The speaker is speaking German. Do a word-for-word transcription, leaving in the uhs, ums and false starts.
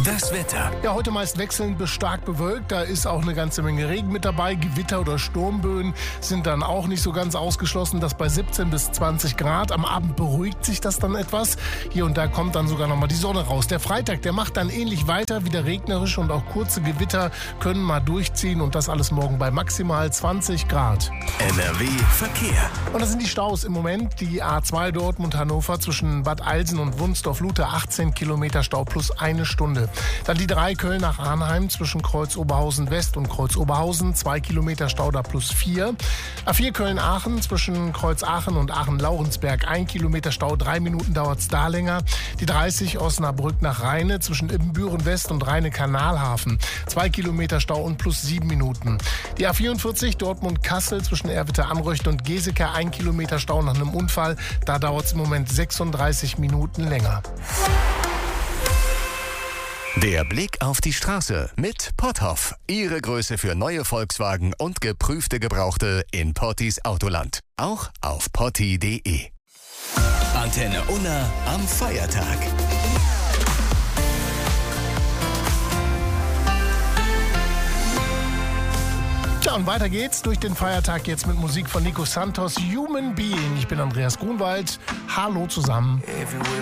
Das Wetter. Ja, heute meist wechselnd bis stark bewölkt. Da ist auch eine ganze Menge Regen mit dabei. Gewitter oder Sturmböen sind dann auch nicht so ganz ausgeschlossen. Das bei siebzehn bis zwanzig Grad. Am Abend beruhigt sich das dann etwas. Hier und da kommt dann sogar noch mal die Sonne raus. Der Freitag, der macht dann ähnlich weiter. Wieder regnerisch und auch kurze Gewitter können mal durchziehen. Und das alles morgen bei maximal zwanzig Grad. N R W Verkehr. Und das sind die Staus im Moment. Die A zwei Dortmund-Hannover zwischen Bad Eilsen und Wunsdorf-Luther. achtzehn Kilometer Stau plus eine Stunde. Dann die drei Köln nach Arnheim zwischen Kreuz Oberhausen West und Kreuz Oberhausen. zwei Kilometer Stau da plus vier. A vier Köln-Aachen zwischen Kreuz Aachen und Aachen-Laurensberg. ein Kilometer Stau, drei Minuten dauert es da länger. Die dreißig Osnabrück nach Rheine zwischen Ibbenbüren West und Rheine-Kanalhafen. zwei Kilometer Stau und plus sieben Minuten. Die A vierundvierzig Dortmund-Kassel zwischen Erwitte-Amröcht und Geseke. ein Kilometer Stau nach einem Unfall. Da dauert es im Moment sechsunddreißig Minuten länger. Der Blick auf die Straße mit Potthoff. Ihre Größe für neue Volkswagen und geprüfte Gebrauchte in Pottis Autoland. Auch auf potti punkt de. Antenne Unna am Feiertag. Tja, und weiter geht's durch den Feiertag jetzt mit Musik von Nico Santos, Human Being. Ich bin Andreas Grunwald. Hallo zusammen.